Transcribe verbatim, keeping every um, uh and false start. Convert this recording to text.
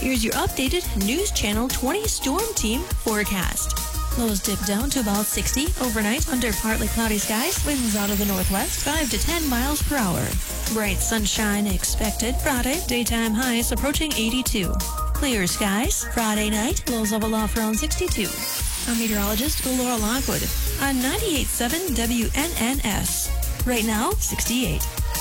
Here's your updated News Channel twenty Storm Team forecast. Lows dip down to about sixty overnight under partly cloudy skies. Winds out of the northwest, five to ten miles per hour. Bright sunshine expected Friday. Daytime highs approaching eighty-two. Clear skies Friday night. Lows level off around sixty-two. I'm meteorologist Laura Lockwood on ninety-eight point seven W N N S. Right now, sixty-eight.